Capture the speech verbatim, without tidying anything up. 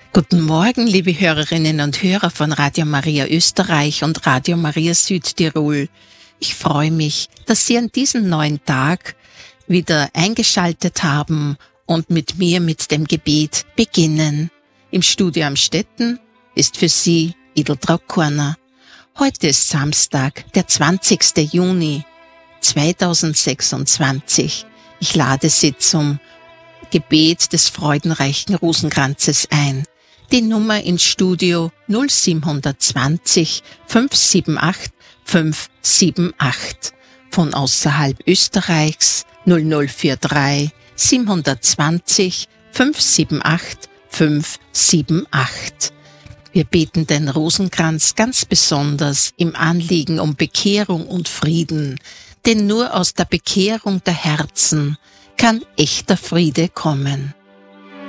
Guten Morgen, liebe Hörerinnen und Hörer von Radio Maria Österreich und Radio Maria Südtirol. Ich freue mich, dass Sie an diesem neuen Tag wieder eingeschaltet haben und mit mir mit dem Gebet beginnen. Im Studio Amstetten ist für Sie Edeltraud Korner. Heute ist Samstag, der zwanzigster Juni zweitausendsechsundzwanzig. Ich lade Sie zum Gebet des freudenreichen Rosenkranzes ein. Die Nummer ins Studio null sieben zwanzig fünf sieben acht fünf sieben acht. Von außerhalb Österreichs null null vier drei sieben zwanzig fünf sieben acht fünf sieben acht. Wir beten den Rosenkranz ganz besonders im Anliegen um Bekehrung und Frieden, denn nur aus der Bekehrung der Herzen kann echter Friede kommen.